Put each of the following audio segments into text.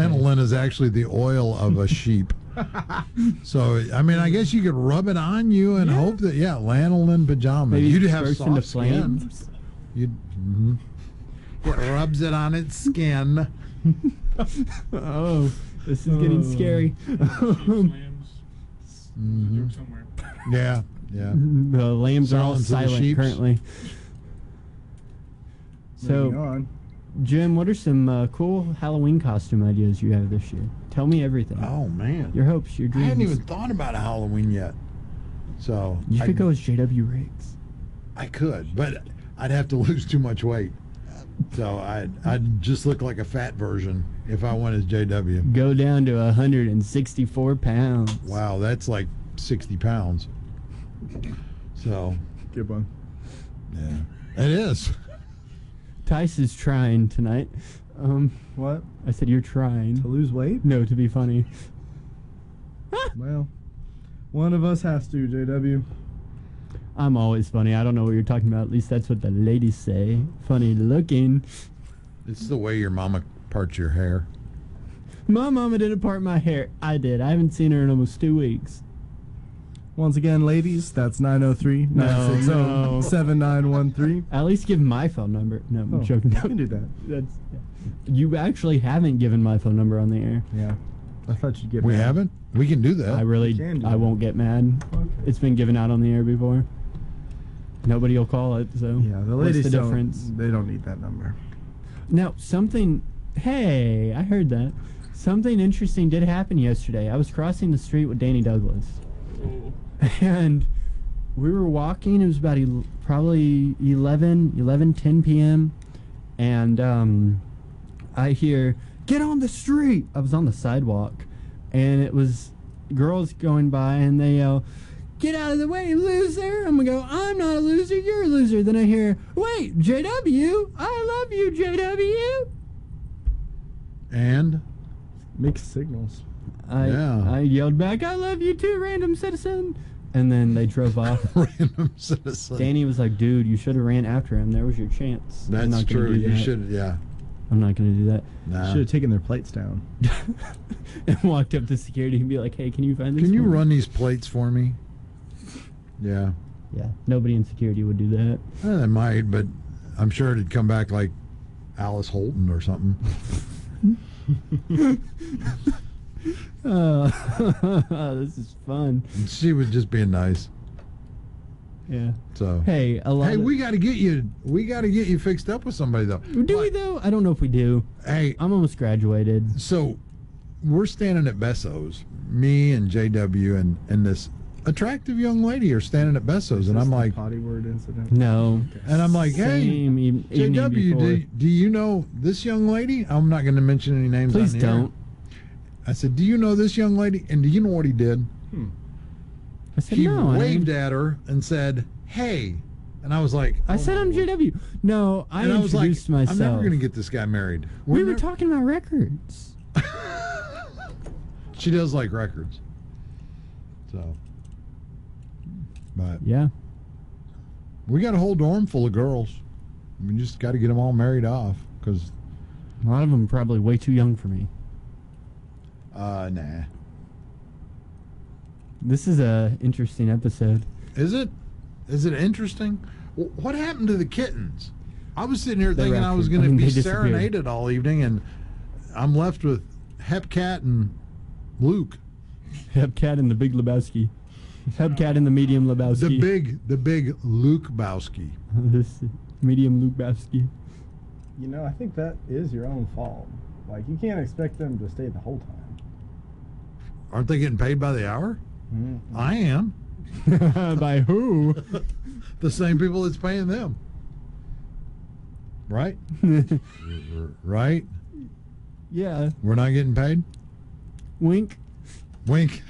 lanolin is actually the oil of a sheep. So, I mean, I guess you could rub it on you and hope that, lanolin pajamas. Maybe You'd have burst into soft skin. flames. It rubs it on its skin. Oh, this is getting scary. Somewhere. Yeah. The lambs are all Silence of the silent sheeps. currently. Moving So, on. Jim, what are some cool Halloween costume ideas you have this year? Tell me everything. Oh, man. Your hopes, your I dreams. hadn't even thought about Halloween yet. So You could go as J.W. Riggs. I could, but I'd have to lose too much weight. So I'd just look like a fat version if I went as JW. Go down to 164 pounds. Wow, that's like 60 pounds. So, Good one. yeah. It is. Tice is trying tonight. What? I said you're trying. To lose weight? No, to be funny. Well, one of us has to, JW. I'm always funny. I don't know what you're talking about. At least that's what the ladies say. Funny looking. It's the way your mama parts your hair. My mama didn't part my hair. I did. I haven't seen her in almost 2 weeks. Once again, ladies, that's 903-960-7913. At least give my phone number. No, I'm Oh, joking. you can do that. That's, you actually haven't given my phone number on the air. Yeah. I thought you'd get We mad. haven't? We can do that. I really, can do I that. won't get mad. Okay. It's been given out on the air before. Nobody will call it, so Yeah, the what's ladies the difference? they don't need that number. Now, hey, I heard that. Something interesting did happen yesterday. I was crossing the street with Danny Douglas. And we were walking. It was about probably 10 p.m. And I hear, "Get on the street." I was on the sidewalk. And it was girls going by, and they yell, "Get out of the way, loser." I'm going to go, "I'm not a loser, you're a loser." Then I hear, "Wait, JW, I love you, JW." And? Mixed signals. I yelled back, "I love you too, random citizen." And then they drove off. Random citizen. Danny was like, "Dude, you should have ran after him. There was your chance." I'm That's not gonna true. do You that. should, yeah. I'm not going to do that. Nah. Should have taken their plates down. And walked up to security and be like, "Hey, can you find this Can you for me?" run these plates for me? Yeah. Yeah, nobody in security would do that. They might, but I'm sure it'd come back like Alice Holton or something. This is fun. And she was just being nice. Yeah. So Hey, a lot. hey, we got to get you. We got to get you fixed up with somebody though. Do we though? I don't know if we do. Hey, I'm almost graduated. so we're standing at Besso's. Me and JW and this attractive young lady are standing at Besso's, and I'm Is this the like, potty word incident. No. and I'm like, hey, Same evening JW, before. do you know this young lady? I'm not going to mention any names. Please on the air. don't. I said, do you know this young lady? And do you know what he did? I said He no. waved at her and said, "Hey," and I was like, I said I'm JW. No, I And I was like, introduced myself. I'm never going to get this guy married. We were never- talking about records. She does like records. So, but Yeah. we got a whole dorm full of girls. We just got to get them all married off because, A lot of them are probably way too young for me. nah. This is a interesting episode. Is it? Is it interesting? What happened to the kittens? I was sitting here They thinking I was raptured. going to I mean, be they disappeared. serenaded all evening, and I'm left with Hepcat and Luke. Hepcat and the Big Lebowski. Hepcat and the Medium Lebowski. The big Luke Bowski. This medium Luke Bowski. You know, I think that is your own fault. Like, you can't expect them to stay the whole time. Aren't they getting paid by the hour? Mm-hmm. I am. By who? The same people that's paying them. Right? Right? Yeah. We're not getting paid? Wink. Wink.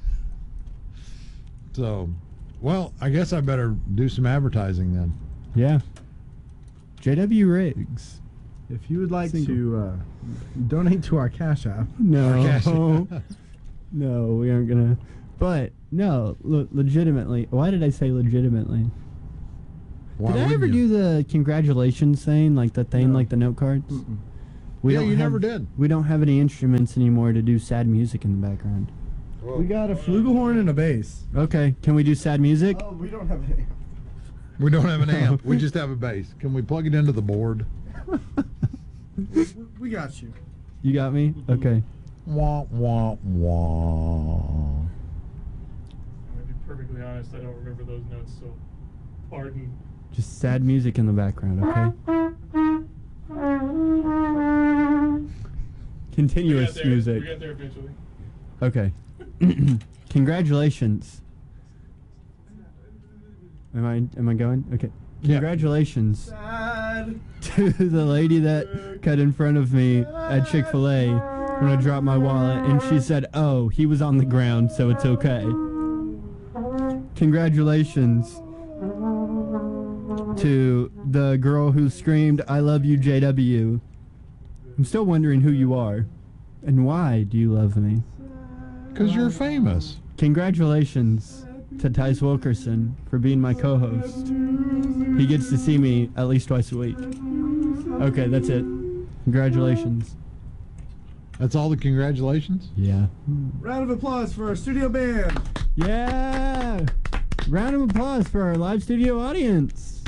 So, well, I guess I better do some advertising then. Yeah. JW Riggs. If you would like Single. to donate to our Cash App, No. Our cash- No, we aren't gonna. But no, legitimately. Why did I say legitimately? Why Did I wouldn't ever you? do the congratulations thing, like the thing, No. like the note cards? mm-mm. We Yeah, don't you have, never did. We don't have any instruments anymore to do sad music in the background. We got a flugelhorn and a bass. Okay, can we do sad music? Oh, we don't have any. We don't have an amp. We just have a bass. Can we plug it into the board? We got you. You got me? Okay. Wah, wah, wah. I'm gonna be perfectly honest, I don't remember those notes, so pardon. Just sad music in the background, okay? Continuous We music. got there eventually. Okay. Congratulations. Am I going? Okay. Yeah. Congratulations Sad. to the lady that cut in front of me at Chick-fil-A when I dropped my wallet, and she said, "Oh, he was on the ground, so it's okay." Congratulations to the girl who screamed, "I love you, JW." I'm still wondering who you are and why do you love me. Because you're famous. Congratulations to Tice Wilkerson for being my co-host. He gets to see me at least twice a week. Okay, that's it. Congratulations. That's all the congratulations? Yeah. Round of applause for our studio band. Yeah! Round of applause for our live studio audience.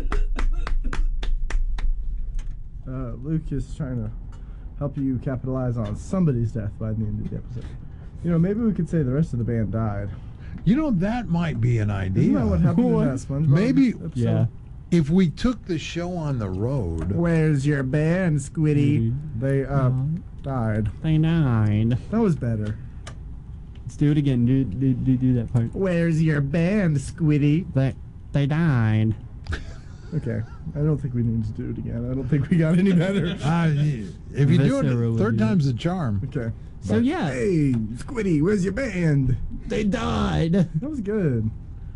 Luke is trying to help you capitalize on somebody's death by the end of the episode. You know, maybe we could say the rest of the band died. You know, that might be an idea. Isn't that what happened in that SpongeBob Maybe- episode? Yeah. If we took the show on the road, Where's your band, Squiddy? Mhm. They died. They died. That was better. Let's do it again. Do that part. Where's your band, Squiddy? They died. Okay, I don't think we need to do it again. I don't think we got any better. if you do Viscera it, would third do it. time's the charm. Okay. So yeah, Hey, Squiddy, where's your band? they died. That was good.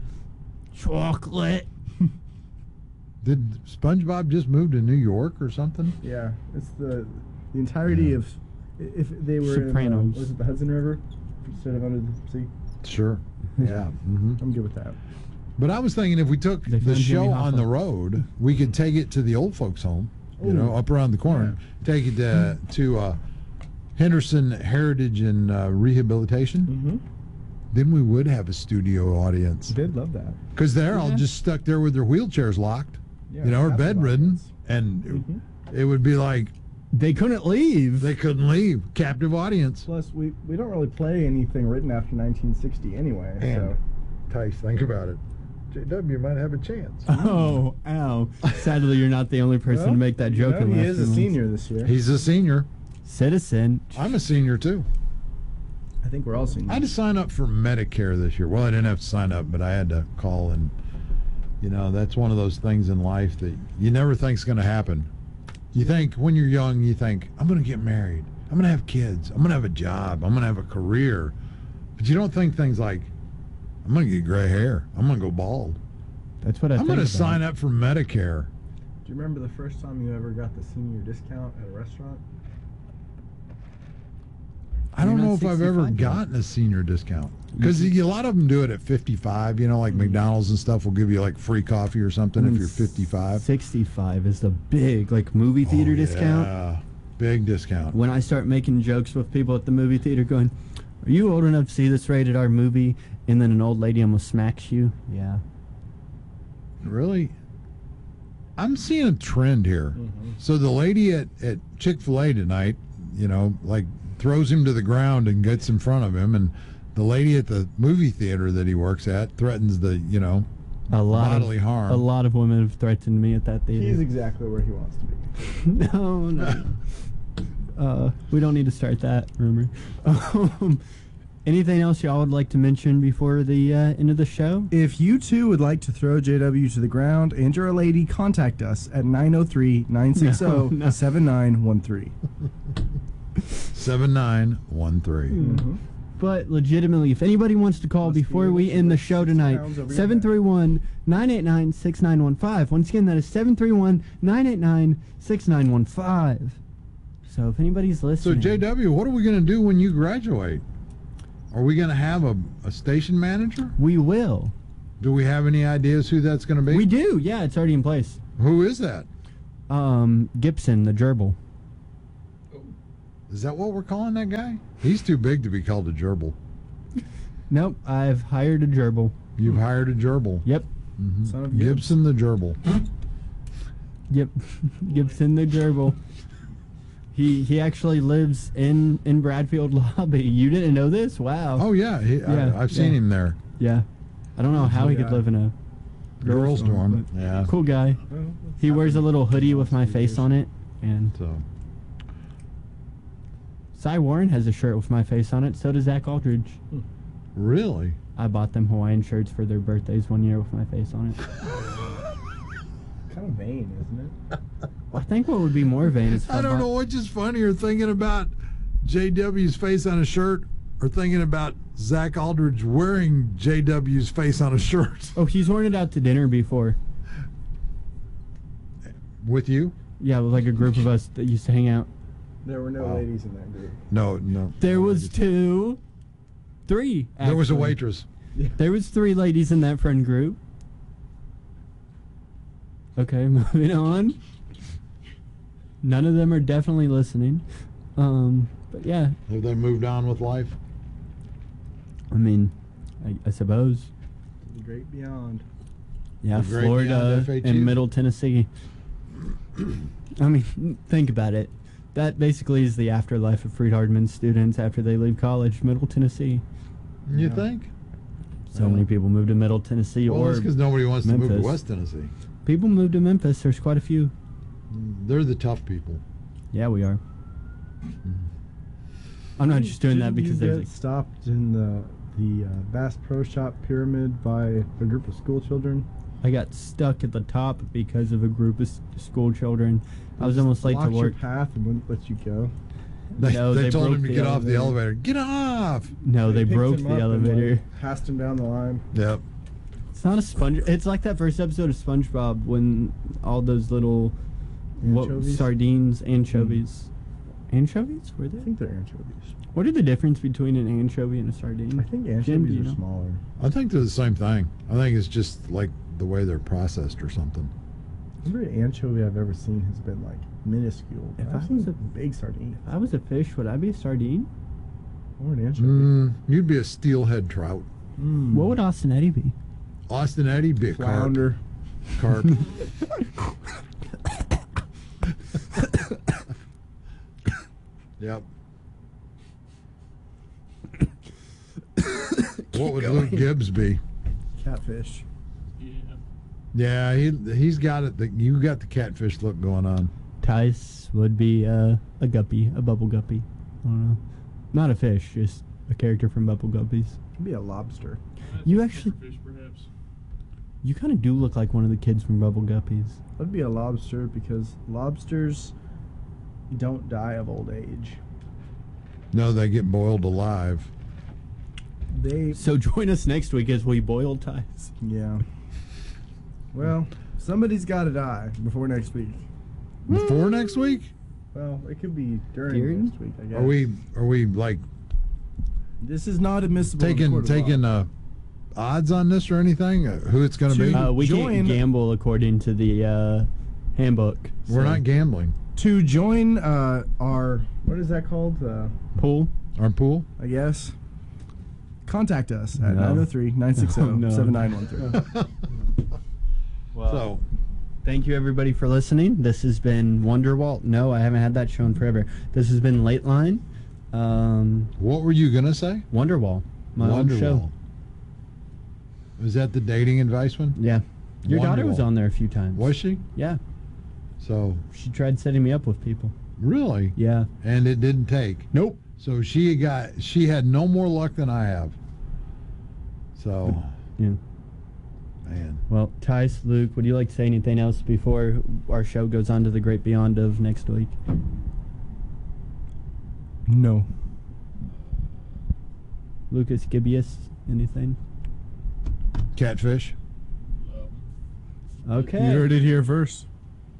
Chocolate. Did SpongeBob just move to New York or something? Yeah, it's the entirety of if they were Sopranos. in was it the Hudson River instead of under the sea. Sure. Yeah. I'm good with that. But I was thinking if we took They the found show Jimmy on Hoffa. the road, we could take it to the old folks' home, you know, Ooh. up around the corner. Take it to Henderson Heritage and Rehabilitation. Mm-hmm. Then we would have a studio audience. They'd love that. Because they're all Yeah. just stuck there with their wheelchairs locked, Yeah, you know, or that's an bedridden. audience. And Mhm. it would be like They couldn't leave. they couldn't leave. Captive audience. Plus, we don't really play anything written after 1960 anyway. And So Tice, think about it. JW might have a chance. Oh, ow. Sadly, you're not the only person Well, to make that joke. you know, in he last is a few months. senior this year. He's a senior. Citizen. I'm a senior too. I think we're all seniors. I had to sign up for Medicare this year. Well, I didn't have to sign up, but I had to call, and you know, that's one of those things in life that you never think's going to happen. You think when you're young, you think, I'm going to get married, I'm going to have kids, I'm going to have a job, I'm going to have a career, but you don't think things like, I'm going to get gray hair, I'm going to go bald, That's what I I'm think going to about. sign up for Medicare. Do you remember the first time you ever got the senior discount at a restaurant? I don't You're know not if I've ever 65 yet. gotten a senior discount because a lot of them do it at 55. You know, like McDonald's and stuff will give you like free coffee or something if you're 55. 65 is the big, like, movie theater Oh, discount. Yeah, big discount. When I start making jokes with people at the movie theater going, are you old enough to see this rated R movie? And then an old lady almost smacks you. Yeah. Really? I'm seeing a trend here. So the lady at Chick-fil-A tonight, you know, like throws him to the ground and gets in front of him, and the lady at the movie theater that he works at threatens the, you know, A lot bodily of harm. A lot of women have threatened me at that theater. He's exactly where he wants to be. No. We don't need to start that rumor. Anything else y'all would like to mention before the end of the show? If you too would like to throw JW to the ground and you're a lady, contact us at 903-960-7913. 7913. But legitimately, if anybody wants to call Must be before able we to end the lift show 60 tonight, pounds over your back. 731-989-6915. Once again, that is 731-989-6915. So if anybody's So, listening... JW, what are we going to do when you graduate? Are we going to have a station manager? We will. Do we have any ideas who that's going to be? We do. Yeah, it's already in place. Who is that? Gibson, the gerbil. Is that what we're calling that guy? He's too big to be called a gerbil. Nope, I've hired a gerbil. You've hired a gerbil. Yep. Mhm. Son of Gibbs. Gibson the gerbil. Yep. Gibson the gerbil. He actually lives in Bradfield Lobby. You didn't know this? Wow. Oh yeah, Yeah, I've seen yeah. him there. Yeah. I don't know how he could Yeah. live in a Girls' dorm. but- Yeah. cool guy. Well, He wears a little hoodie with my Last few face years. on it, and So Cy Warren has a shirt with my face on it. So does Zach Aldridge. really, I bought them Hawaiian shirts for their birthdays one year with my face on it. Kind of vain, isn't it? I think what would be more vain is if I don't bought- know which is funnier, thinking about JW's face on a shirt or thinking about Zach Aldridge wearing JW's face on a shirt. Oh, he's worn it out to dinner before. With you? Yeah, with like a group of us that used to hang out. There were no Wow. ladies in that group. No. There was three. There was a actually. waitress. There was 3 ladies in that friend group. Okay, moving on. None of them are definitely listening. But yeah, Have they moved on with life? I mean, I suppose. The great beyond. Yeah, The great Florida beyond FHU. and Middle Tennessee. I mean, think about it. That basically is the afterlife of Freed Hardman students after they leave college. Middle Tennessee. You Yeah. think? So many people move to Middle Tennessee, Well, or that's because nobody wants to move to Memphis. West Tennessee. people move to Memphis. There's quite a few. They're the tough people. Yeah, we are. I'm not just doing that Didn't because you there's get like, stopped in the Bass Pro Shop pyramid by a group of school children. I got stuck at the top because of a group of school children. I was almost late to Blocked your work. path and wouldn't let you go. They No, told broke him to get off the elevator. Get off! No, they picked broke him the up and, elevator. like, passed him down the line. Yep. It's not a sponge. It's like that first episode of SpongeBob when all those little Anchovies? sardines, anchovies. Anchovies? Were I they? think they're anchovies. What are the difference between an anchovy and a sardine? I think Jim, anchovies do you are know? smaller. I think they're the same thing. I think it's just like the way they're processed or something. Every anchovy I've ever seen has been like minuscule. If I've I seen was a- big sardine If I was a fish, would I be a sardine? or an anchovy. You'd be a steelhead trout. What would Austin Eddy be? Austin Eddy be a Flounder. carp. Yep. What would Luke Gibbs be? Catfish. Yeah. Yeah, he's got it. You got the catfish look going on. Tice would be a guppy, a bubble guppy. I don't know. Not a fish, just a character from Bubble Guppies. Could be a lobster. You actually- Fish, perhaps. You kind of do look like one of the kids from Bubble Guppies. That'd be a lobster because lobsters don't die of old age. No, they get boiled alive. They So join us next week as we boil ties. yeah. Well, somebody's got to die before next week. Before next week? Well, it could be during During? next week. I guess. Are we like This is not admissible. in a court taking of law. odds on this or anything? Who it's going to be? We Join- can't gamble according to the handbook. We're so- not gambling. To join our what is that called? Pool. Our pool? I guess. Contact us at No. 903-960-7913. Well, So, thank you everybody for listening. This has been Wonderwall. No, I haven't had that show in forever. This has been Late Line. what were you going to say? Wonderwall. My own show. Wonderwall. Was that the dating advice one? Yeah. Your daughter was Wonderwall. on there a few times. Was she? Yeah. So, She tried setting me up with people. really? Yeah. And it didn't take. Nope. So she had no more luck than I have. So, Yeah. man. Well, Tice, Luke, would you like to say anything else before our show goes on to the great beyond of next week? No. Lucas Gibbius, anything? Catfish. Okay. You heard it here first.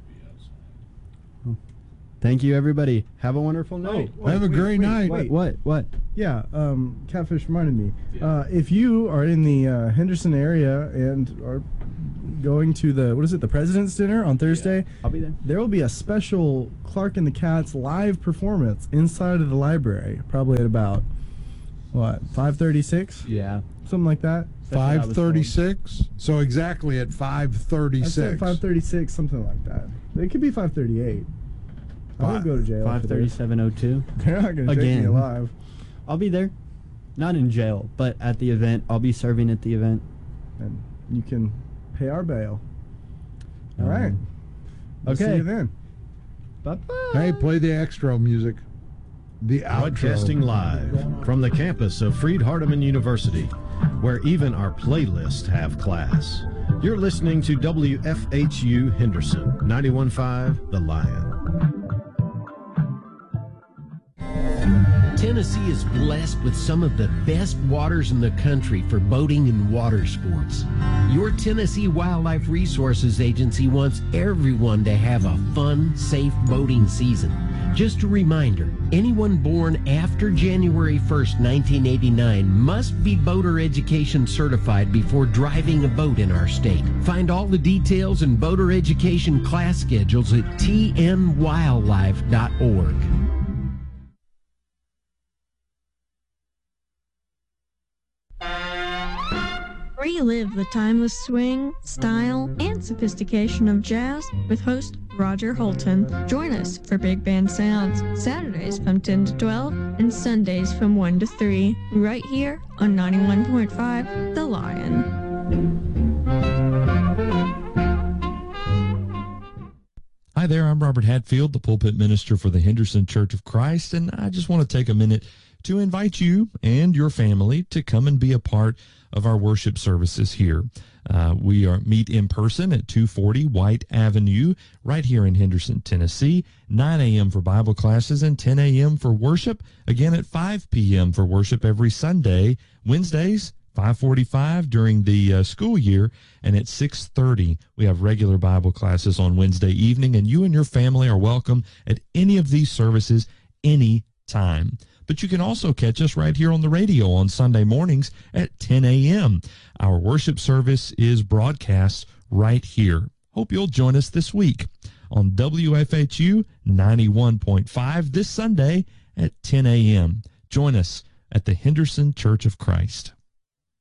Thank you, everybody. Have a wonderful night. Have a great night. wait. What? Yeah, Catfish reminded me. If you are in the Henderson area and are going to the President's Dinner on Thursday, I'll be there. there will be a special Clark and the Cats live performance inside of the library, probably at about, 5:36? Yeah. Something like that. That's what I was told. 5:36. So exactly at I'd say 5:36. 5:36, something like that. It could be 5:38. I would go to jail. 5:37:02. They're not going to take me Again. alive. I'll be there. Not in jail, but at the event. I'll be serving at the event. And you can pay our bail. All right. We'll okay. See you then. Bye-bye. Hey, play the extra music. The outro. Broadcasting live from the campus of Freed-Hardeman University, where even our playlists have class. You're listening to WFHU Henderson, 91.5 The Lion. Tennessee is blessed with some of the best waters in the country for boating and water sports. Your Tennessee Wildlife Resources Agency wants everyone to have a fun, safe boating season. Just a reminder, anyone born after January 1st, 1989 must be boater education certified before driving a boat in our state. Find all the details and boater education class schedules at tnwildlife.org. Relive the timeless swing, style, and sophistication of jazz with host Roger Holton. Join us for Big Band Sounds, Saturdays from 10 to 12 and Sundays from 1 to 3, right here on 91.5 The Lion. Hi there, I'm Robert Hatfield, the pulpit minister for the Henderson Church of Christ, and I just want to take a minute to invite you and your family to come and be a part of our worship services here. We meet in person at 240 White Avenue right here in Henderson, Tennessee, 9 a.m. for Bible classes and 10 a.m. for worship, again at 5 p.m. for worship every Sunday, Wednesdays, 5:45 during the school year, and at 6:30 we have regular Bible classes on Wednesday evening, and you and your family are welcome at any of these services any time. But you can also catch us right here on the radio on Sunday mornings at 10 a.m. Our worship service is broadcast right here. Hope you'll join us this week on WFHU 91.5 this Sunday at 10 a.m. Join us at the Henderson Church of Christ.